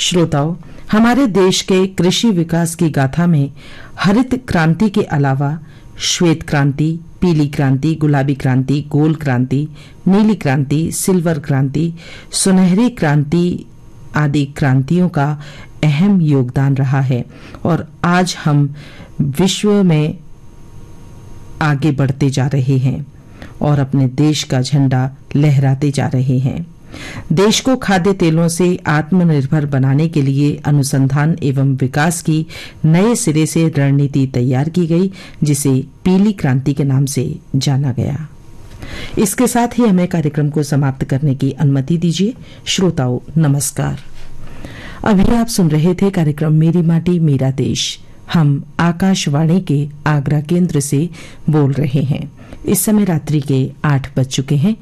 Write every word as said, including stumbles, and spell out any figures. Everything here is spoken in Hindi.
श्रोताओं, हमारे देश के कृषि विकास की गाथा में हरित क्रांति के अलावा श्वेत क्रांति, पीली क्रांति, गुलाबी क्रांति, गोल क्रांति, नीली क्रांति, सिल्वर क्रांति, सुनहरी क्रांति आदि क्रांतियों का अहम योगदान रहा है और आज हम विश्व में आगे बढ़ते जा रहे हैं और अपने देश का झंडा लहराते जा रहे हैं। देश को खाद्य तेलों से आत्मनिर्भर बनाने के लिए अनुसंधान एवं विकास की नए सिरे से रणनीति तैयार की गई, जिसे पीली क्रांति के नाम से जाना गया। इसके साथ ही हमें कार्यक्रम को समाप्त करने की अनुमति दीजिए। श्रोताओं, नमस्कार। अभी आप सुन रहे थे कार्यक्रम मेरी माटी मेरा देश। हम आकाशवाणी के आगरा केंद्र से बोल रहे हैं। इस समय रात्रि के आठ बज चुके हैं।